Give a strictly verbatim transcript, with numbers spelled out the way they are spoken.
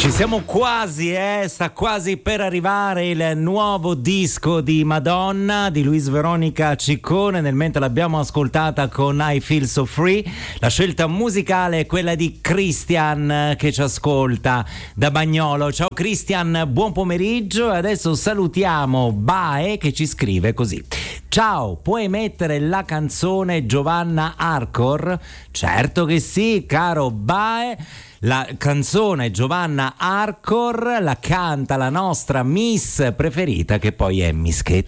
Ci siamo quasi, eh? Sta quasi per arrivare il nuovo disco di Madonna, di Luis Veronica Ciccone. Nel mentre l'abbiamo ascoltata con I Feel So Free. La scelta musicale è quella di Christian, che ci ascolta da Bagnolo. Ciao Christian, buon pomeriggio. E adesso salutiamo Bae, che ci scrive così: ciao, puoi mettere la canzone Giovanna Arcor? Certo che sì, caro Bae. La canzone Giovanna Arcor la canta la nostra Miss preferita, che poi è Miss Che